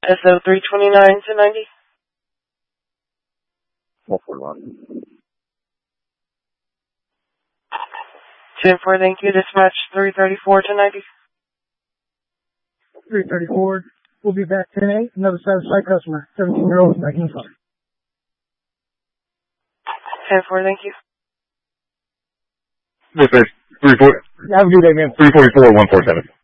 SO 329 to 90. 141. 10-4, thank you. Dispatch 334 to 90. 334. We'll be back 10-8. Another satisfied customer. 17-year-old back inside. 10-4, thank you. Dispatch 34. Have a good day, man. 344 147.